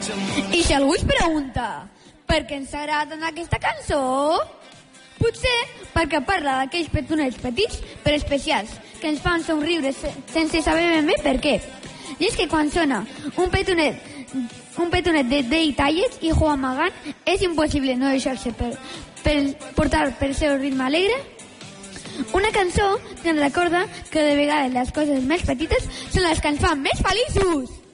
I si algú es pregunta per què ens agrada aquesta cançó, potser perquè parla d'aquells petonets petits però especials que ens fan somriure sense saber ben bé per què. I és que quan sona un petonet de Dave Talles i Juan Magán és impossible no deixar-se portar per seu ritme alegre. Una cançó que ens recorda que de vegades les coses més petites són les que ens fan més feliços.